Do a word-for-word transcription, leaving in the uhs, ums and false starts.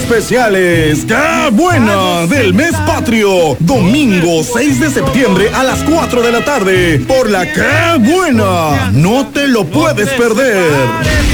especiales ¡Qué buena! Del mes patrio. Domingo seis de septiembre a las cuatro de la tarde. Por la ¡Qué buena! No te lo puedes perder.